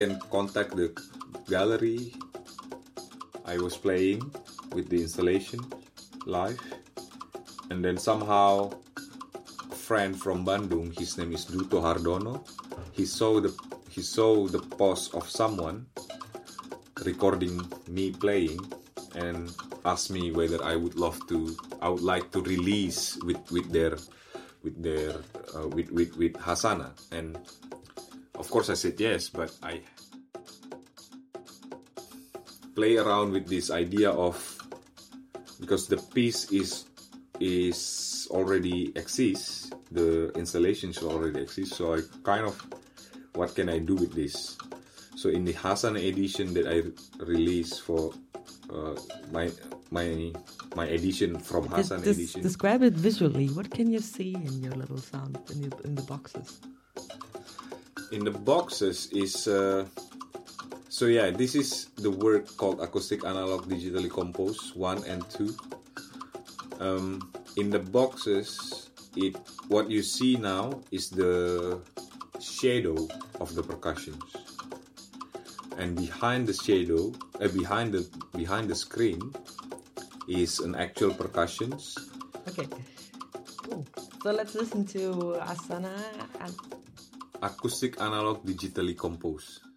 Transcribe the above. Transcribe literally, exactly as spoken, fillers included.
can contact the gallery I was playing with the installation live, and then somehow a friend from Bandung, his name is Duto Hardono, he saw the he saw the post of someone recording me playing and asked me whether I would love to I would like to release with with their with their uh, with, with with Hasana, and of course I said yes, but I play around with this idea of, because the piece is is already exists, the installation already exists, so I kind of, what can I do with this? So in the Hasana edition that I released for uh, my my my edition from Hasana Des- edition. Describe it visually. What can you see in your little sound in, your, in the boxes? In the boxes is uh, so yeah, this is the work called Acoustic Analog Digitally Composed one and two. Um, in the boxes, it what you see now is the shadow of the percussions, and behind the shadow, uh, behind the behind the screen, is an actual percussions. Okay, cool. So let's listen to Asana and Acoustic Analog Digitally Composed.